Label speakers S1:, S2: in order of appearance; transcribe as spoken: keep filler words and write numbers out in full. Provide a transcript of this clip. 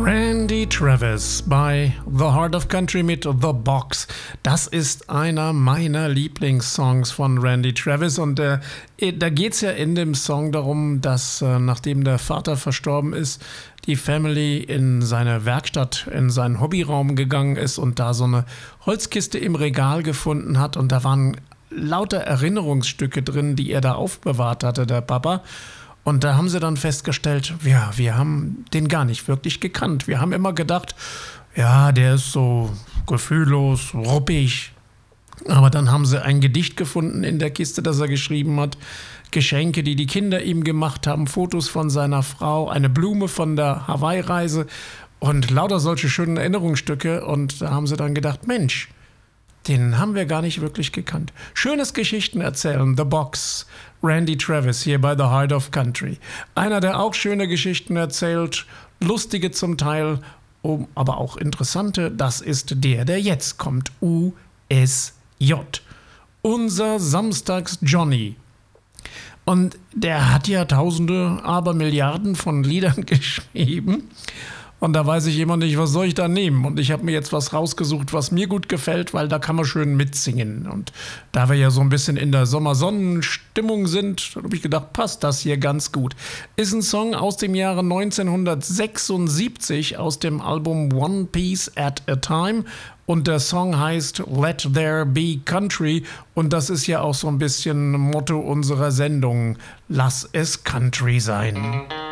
S1: Randy Travis bei The Heart of Country mit The Box. Das ist einer meiner Lieblingssongs von Randy Travis und äh, da geht es ja in dem Song darum, dass äh, nachdem der Vater verstorben ist, die Family in seine Werkstatt, in seinen Hobbyraum gegangen ist und da so eine Holzkiste im Regal gefunden hat und da waren lauter Erinnerungsstücke drin, die er da aufbewahrt hatte, der Papa. Und da haben sie dann festgestellt, ja, wir haben den gar nicht wirklich gekannt. Wir haben immer gedacht, ja, der ist so gefühllos, ruppig. Aber dann haben sie ein Gedicht gefunden in der Kiste, das er geschrieben hat. Geschenke, die die Kinder ihm gemacht haben, Fotos von seiner Frau, eine Blume von der Hawaii-Reise und lauter solche schönen Erinnerungsstücke. Und da haben sie dann gedacht, Mensch, den haben wir gar nicht wirklich gekannt. Schönes Geschichten erzählen, The Box, Randy Travis hier bei The Heart of Country. Einer, der auch schöne Geschichten erzählt, lustige zum Teil, aber auch interessante, das ist der, der jetzt kommt, U S J. Unser Samstags-Johnny. Und der hat ja tausende, aber Milliarden von Liedern geschrieben. Und da weiß ich immer nicht, was soll ich da nehmen? Und ich habe mir jetzt was rausgesucht, was mir gut gefällt, weil da kann man schön mitsingen. Und da wir ja so ein bisschen in der Sommersonnenstimmung sind, habe ich gedacht, passt das hier ganz gut. Ist ein Song aus dem Jahre neunzehnhundertsechsundsiebzig aus dem Album One Piece at a Time. Und der Song heißt Let There Be Country. Und das ist ja auch so ein bisschen Motto unserer Sendung. Lass es Country sein.